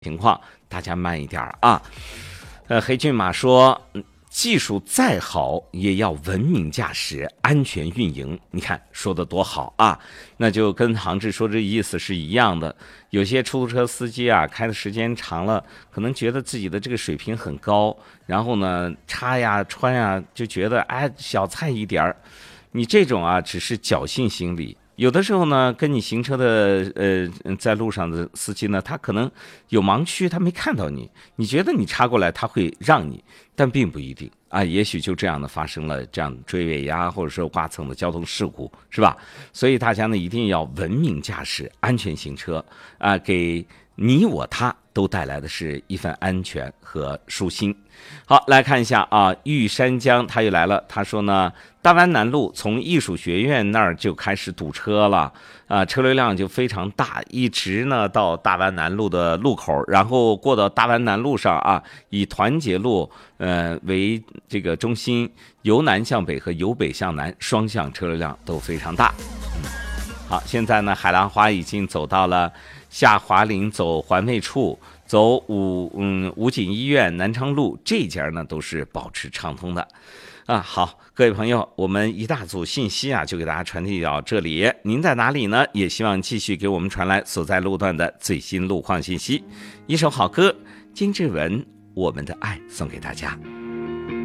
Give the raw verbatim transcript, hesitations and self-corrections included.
情况，大家慢一点啊。呃，黑骏马说，技术再好也要文明驾驶、安全运营。你看说的多好啊！那就跟杭志说这意思是一样的。有些出租车司机啊，开的时间长了，可能觉得自己的这个水平很高，然后呢，插呀穿呀，就觉得哎小菜一点儿。你这种啊，只是侥幸心理。有的时候呢，跟你行车的呃，在路上的司机呢，他可能有盲区，他没看到你，你觉得你插过来他会让你，但并不一定啊，也许就这样的发生了这样追尾呀，或者说刮蹭的交通事故，是吧？所以大家呢一定要文明驾驶、安全行车啊，给你我他都带来的是一份安全和舒心。好，来看一下啊，玉山江他又来了，他说呢，大湾南路从艺术学院那儿就开始堵车了啊，车流量就非常大，一直呢到大湾南路的路口，然后过到大湾南路上啊，以团结路呃为这个中心，由南向北和由北向南双向车流量都非常大。嗯，好，现在呢，海浪花已经走到了下华林走环卫处。走武嗯武警医院南昌路这家呢都是保持畅通的，啊，好，各位朋友，我们一大组信息啊就给大家传递到这里。您在哪里呢？也希望继续给我们传来所在路段的最新路况信息。一首好歌，金志文《我们的爱》送给大家。